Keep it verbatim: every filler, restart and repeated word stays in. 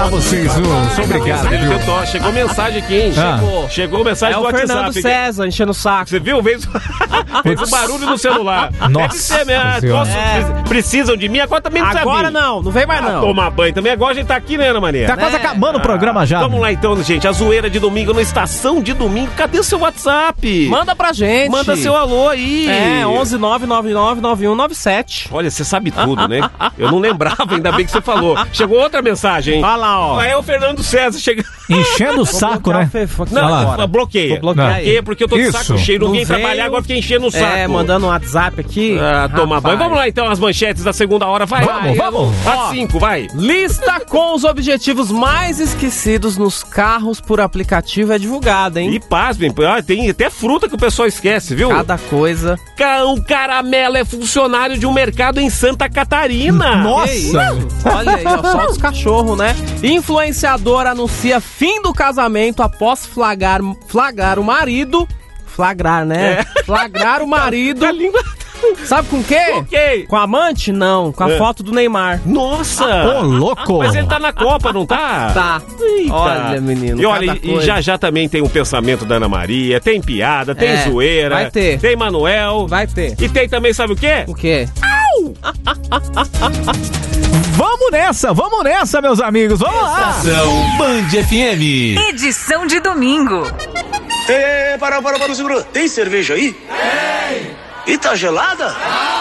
vocês, viu? Muito obrigado, viu? Eu tô, chegou mensagem aqui, hein? Ah. Chegou, chegou mensagem É do o WhatsApp. Fernando aqui. César enchendo o saco. Você viu? Fez, fez um barulho no celular. Nossa Deve ser mesmo. Senhora. Posso- É. Precisam de mim? Agora também não precisa Agora vir. não, não vem mais Ah, não. tomar banho também. Agora a gente tá aqui, né, Ana Maria? Tá quase É. acabando o programa já. Vamos lá então, gente. A zoeira de domingo na estação de domingo. Cadê o seu WhatsApp? Manda pra gente. Manda seu alô aí. É, onze nove nove nove nove um nove sete. Olha, você sabe tudo, né? Eu não lembrava, ainda bem que você falou. Chegou outra mensagem, hein? Olha lá, ó. É o Fernando César chegando. Enchendo o saco, né? Não, Olha lá. não, bloqueia. Vou bloquear Por quê? Porque eu tô de Isso. saco cheio. Não Não vim veio. trabalhar, agora fiquei enchendo o saco. É, mandando um WhatsApp aqui. Ah, toma Rapaz. banho. Vamos lá então, as manchetes da segunda hora. Vai, Vamos, vai. vamos. Às cinco, vai. Lista com os objetivos mais esquecidos nos carros por aplicativo é divulgada, hein? E pasmem, ah, tem até fruta que o pessoal esquece, viu? Cada coisa. Ca- O Caramelo é funcionário de um mercado em Santa Catarina. Nossa. Que isso? Olha aí, ó, só dos cachorros, né? Influenciador anuncia fim do casamento após flagrar, flagrar o marido. Flagrar, né? É. Flagrar o marido. A língua... Sabe com o quê? Ok. Com a amante? Não, com a É. foto do Neymar. Nossa! Ô, louco. Mas ele tá na Copa, não tá? Tá. Eita. Olha, menino. E olha, cada e coisa. já já também tem o pensamento da Ana Maria, tem piada, tem É, zoeira. vai ter. Tem Manuel. Vai ter. E tem também, sabe o quê? O quê? Vamos nessa, vamos nessa, meus amigos. Vamos lá. Band F M. Edição de domingo. Ei, para, para, para, segura. Tem cerveja aí? Tem. E tá gelada?